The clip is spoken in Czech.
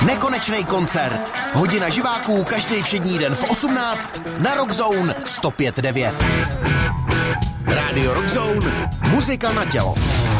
Nekonečný koncert. Hodina živáků každý všední den v 18 na Rockzone 105.9. Rádio Rockzone. Muzika na tělo.